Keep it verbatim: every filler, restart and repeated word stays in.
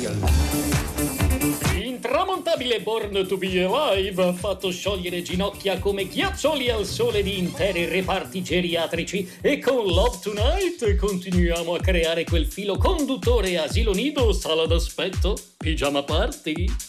Intramontabile Born to be Alive ha fatto sciogliere ginocchia come ghiaccioli al sole di interi reparti geriatrici e con Love Tonight continuiamo a creare quel filo conduttore asilo nido, sala d'aspetto, pigiama party.